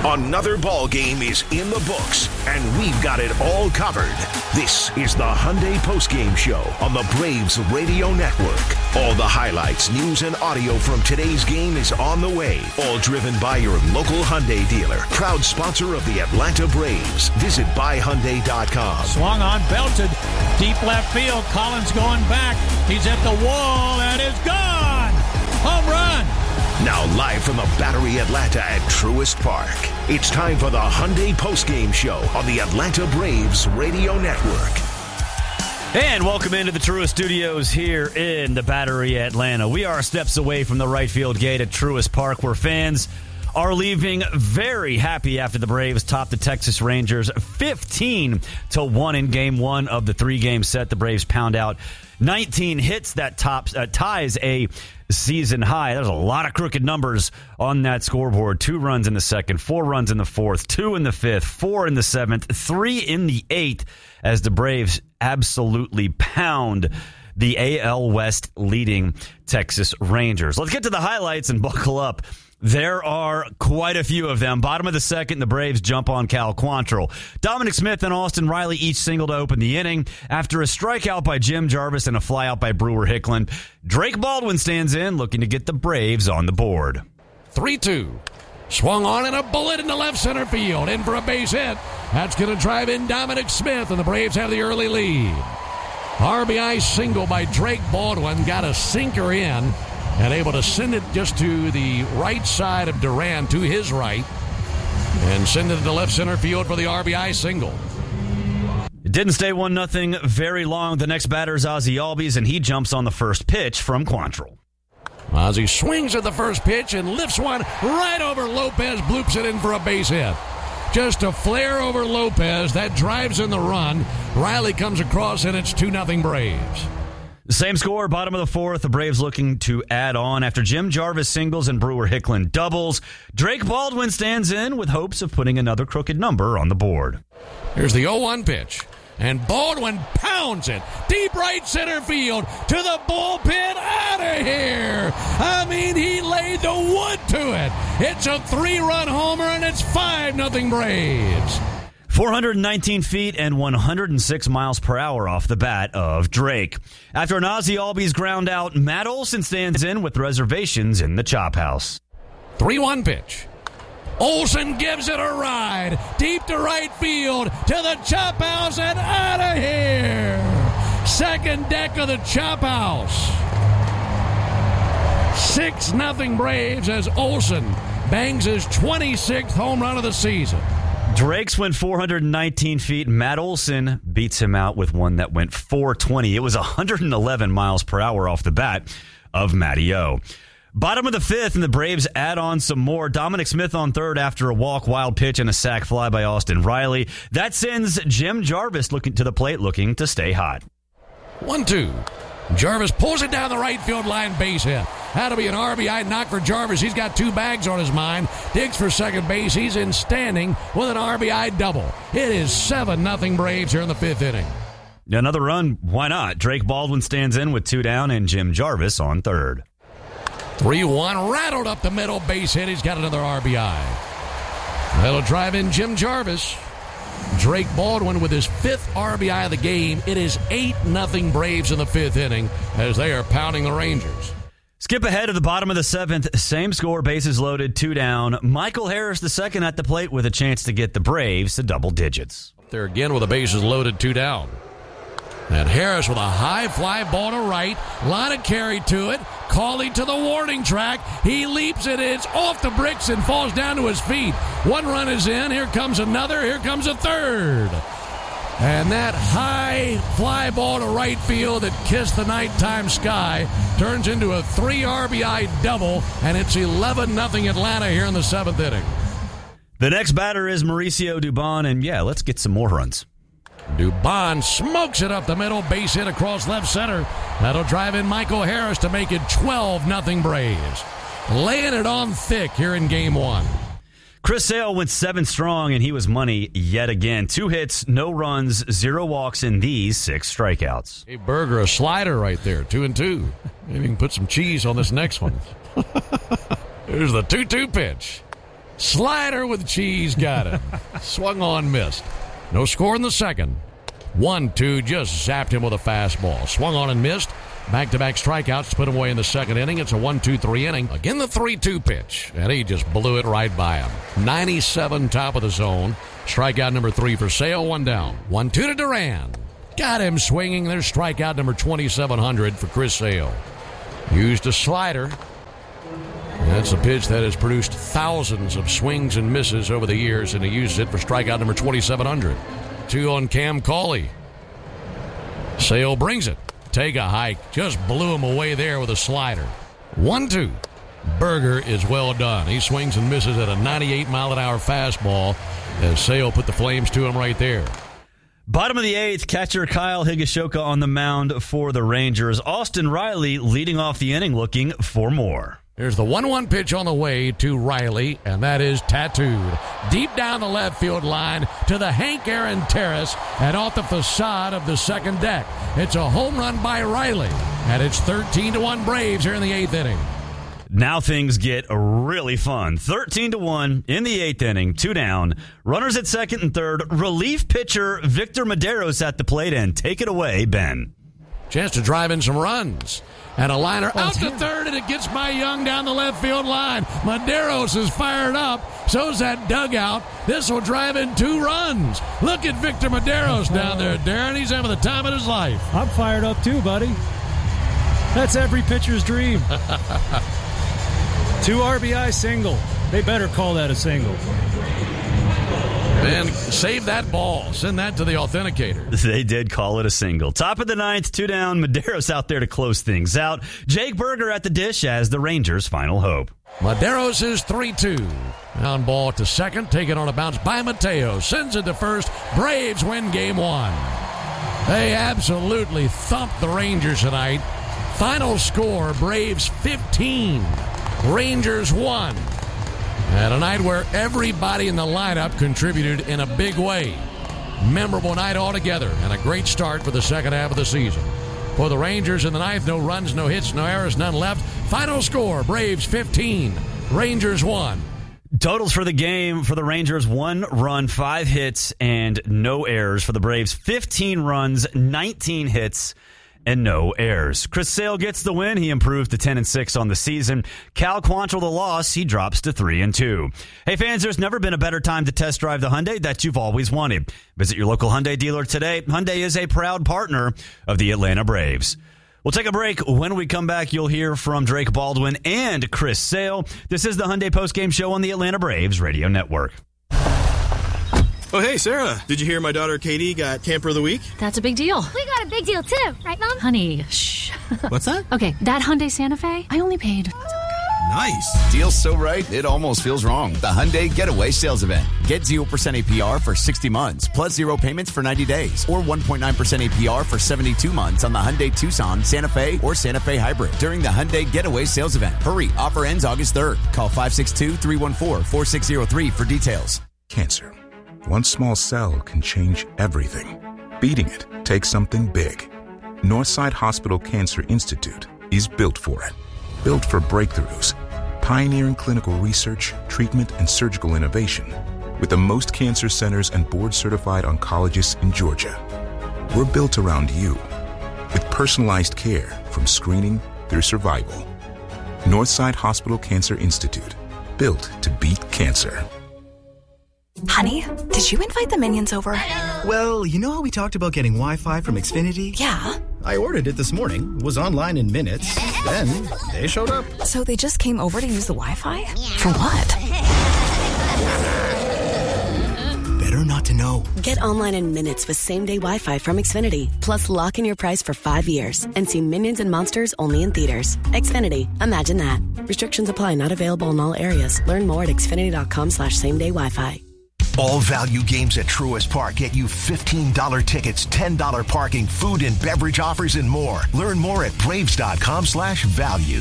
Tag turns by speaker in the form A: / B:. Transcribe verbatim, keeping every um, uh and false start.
A: Another ball game is in the books, and we've got it all covered. This is the Hyundai Postgame Show on the Braves Radio Network. All the highlights, news, and audio from today's game is on the way. All driven by your local Hyundai dealer. Proud sponsor of the Atlanta Braves. Visit buy hyundai dot com.
B: Swung on, belted. Deep left field. Collins going back. He's at the wall, and it's gone. Home run.
A: Now live from the Battery Atlanta at Truist Park. It's time for the Hyundai Postgame Show on the Atlanta Braves Radio Network.
C: And welcome into the Truist Studios here in the Battery Atlanta. We are steps away from the right field gate at Truist Park, where fans are leaving very happy after the Braves topped the Texas Rangers fifteen to one in game one of the three-game set. The Braves pound out nineteen hits. That tops uh, ties a season high. There's a lot of crooked numbers on that scoreboard. Two runs in the second, four runs in the fourth, two in the fifth, four in the seventh, three in the eighth, as the Braves absolutely pound the A L West leading Texas Rangers. Let's get to the highlights and buckle up. There are quite a few of them. Bottom of the second, the Braves jump on Cal Quantrill. Dominic Smith and Austin Riley each single to open the inning. After a strikeout by Jim Jarvis and a flyout by Brewer Hicklin, Drake Baldwin stands in, looking to get the Braves on the board.
D: three two. Swung on and a bullet into left center field. In for a base hit. That's going to drive in Dominic Smith, and the Braves have the early lead. R B I single by Drake Baldwin. Got a sinker in. And able to send it just to the right side of Duran, to his right, and send it to left center field for the R B I single.
C: It didn't stay one nothing very long. The next batter is Ozzie Albies, and he jumps on the first pitch from Quantrill.
D: Ozzie swings at the first pitch and lifts one right over Lopez, bloops it in for a base hit. Just a flare over Lopez. That drives in the run. Riley comes across, and it's two nothing Braves.
C: Same score, bottom of the fourth. The Braves looking to add on. After Jim Jarvis singles and Brewer Hicklin doubles, Drake Baldwin stands in with hopes of putting another crooked number on the board.
D: Here's the oh one pitch. And Baldwin pounds it deep right center field to the bullpen. Out of here. I mean, he laid the wood to it. It's a three-run homer, and it's five nothing Braves.
C: four hundred nineteen feet and one hundred six miles per hour off the bat of Drake. After an Ozzie Albies ground out, Matt Olson stands in with reservations in the chop house.
D: three one pitch. Olson gives it a ride. Deep to right field to the chop house and out of here. Second deck of the chop house. six nothing Braves as Olson bangs his twenty-sixth home run of the season.
C: Drake's went four hundred nineteen feet. Matt Olson beats him out with one that went four twenty. It was one hundred eleven miles per hour off the bat of Matty O. Bottom of the fifth, and the Braves add on some more. Dominic Smith on third after a walk, wild pitch, and a sac fly by Austin Riley. That sends Jim Jarvis looking to the plate, looking to stay hot.
D: one two. Jarvis pulls it down the right field line, base hit. That'll be an R B I knock for Jarvis. He's got two bags on his mind. Digs for second base. He's in standing with an R B I double. It is seven nothing Braves here in the fifth inning.
C: Another run, why not? Drake Baldwin stands in with two down and Jim Jarvis on third.
D: three one, rattled up the middle, base hit. He's got another R B I. That'll drive in Jim Jarvis. Drake Baldwin with his fifth R B I of the game. It is eight nothing Braves in the fifth inning as they are pounding the Rangers.
C: Skip ahead to the bottom of the seventh. Same score, bases loaded, two down. Michael Harris the second at the plate with a chance to get the Braves to double digits.
D: There again with the bases loaded, two down. And Harris with a high fly ball to right. Lot of carry to it. Calling to the warning track. He leaps it. It's off the bricks and falls down to his feet. One run is in. Here comes another. Here comes a third. And that high fly ball to right field that kissed the nighttime sky turns into a three R B I double, and it's eleven nothing Atlanta here in the seventh inning.
C: The next batter is Mauricio Dubon, and yeah, let's get some more runs.
D: Dubon smokes it up the middle, base hit across left center. That'll drive in Michael Harris to make it twelve nothing Braves. Laying it on thick here in game one.
C: Chris Sale went seven strong, and he was money yet again. Two hits, no runs, zero walks in these six strikeouts.
D: Hey, Berger, a slider right there, two and two. Maybe you can put some cheese on this next one. Here's the two two pitch. Slider with cheese, got him. Swung on, missed. No score in the second. one two, just zapped him with a fastball. Swung on and missed. Back-to-back strikeouts to put him away in the second inning. It's a one two three inning. Again, the three two pitch, and he just blew it right by him. ninety-seven, top of the zone. Strikeout number three for Sale, one down. one two to Duran. Got him swinging. There's strikeout number twenty-seven hundred for Chris Sale. Used a slider. That's a pitch that has produced thousands of swings and misses over the years, and he used it for strikeout number twenty-seven hundred. Two on Cam Cauley. Sale brings it. Take a hike. Just blew him away there with a slider. one two. Berger is well done. He swings and misses at a ninety-eight mile an hour fastball as Sale put the flames to him right there.
C: Bottom of the eighth, catcher Kyle Higashioka on the mound for the Rangers. Austin Riley leading off the inning looking for more.
D: Here's the one one pitch on the way to Riley, and that is tattooed deep down the left field line to the Hank Aaron Terrace and off the facade of the second deck. It's a home run by Riley, and it's thirteen to one Braves here in the eighth inning.
C: Now things get really fun. thirteen to one in the eighth inning, two down. Runners at second and third. Relief pitcher Victor Medeiros at the plate, and take it away, Ben.
D: Chance to drive in some runs. And a liner out to third, and it gets by Young down the left field line. Medeiros is fired up. So's that dugout. This will drive in two runs. Look at Victor Medeiros down there, Darren. He's having the time of his life.
E: I'm fired up too, buddy. That's every pitcher's dream. Two R B I single. They better call that a single.
D: And save that ball. Send that to the authenticator.
C: They did call it a single. Top of the ninth, two down. Medeiros out there to close things out. Jake Berger at the dish as the Rangers' final hope.
D: Medeiros is three two. Down ball to second. Taken on a bounce by Mateo. Sends it to first. Braves win game one. They absolutely thumped the Rangers tonight. Final score, Braves fifteen. Rangers one. And a night where everybody in the lineup contributed in a big way. Memorable night altogether, and a great start for the second half of the season. For the Rangers in the ninth, no runs, no hits, no errors, none left. Final score, Braves fifteen, Rangers one.
C: Totals for the game for the Rangers, one run, five hits, and no errors. For the Braves, fifteen runs, nineteen hits, and no errors. Chris Sale gets the win. He improves to ten and six on the season. Cal Quantrill the loss. He drops to three and two. Hey fans, there's never been a better time to test drive the Hyundai that you've always wanted. Visit your local Hyundai dealer today. Hyundai is a proud partner of the Atlanta Braves. We'll take a break. When we come back, you'll hear from Drake Baldwin and Chris Sale. This is the Hyundai Postgame Show on the Atlanta Braves Radio Network.
F: Oh, hey, Sarah. Did you hear my daughter Katie got Camper of the Week?
G: That's a big deal.
H: We got a big deal, too. Right, Mom?
G: Honey, shh.
F: What's that?
G: Okay, that Hyundai Santa Fe, I only paid...
F: Nice.
I: Deal's so right, it almost feels wrong. The Hyundai Getaway Sales Event. Get zero percent A P R for sixty months, plus zero payments for ninety days, or one point nine percent A P R for seventy-two months on the Hyundai Tucson, Santa Fe, or Santa Fe Hybrid during the Hyundai Getaway Sales Event. Hurry, offer ends August third. Call five six two, three one four, four six zero three for details.
J: Cancer. One small cell can change everything. Beating it takes something big. Northside Hospital Cancer Institute is built for it. Built for breakthroughs, pioneering clinical research, treatment, and surgical innovation, with the most cancer centers and board-certified oncologists in Georgia. We're built around you, with personalized care from screening through survival. Northside Hospital Cancer Institute, built to beat cancer.
K: Honey, did you invite the minions over?
F: Well, you know how we talked about getting Wi-Fi from Xfinity?
K: Yeah.
F: I ordered it this morning, was online in minutes, then they showed up.
K: So they just came over to use the Wi-Fi? For what?
F: Better not to know.
L: Get online in minutes with same-day Wi-Fi from Xfinity. Plus, lock in your price for five years and see Minions and Monsters only in theaters. Xfinity. Imagine that. Restrictions apply. Not available in all areas. Learn more at xfinity.com slash same-day Wi-Fi.
A: All value games at Truist Park get you fifteen dollars tickets, ten dollars parking, food and beverage offers, and more. Learn more at braves.com slash value.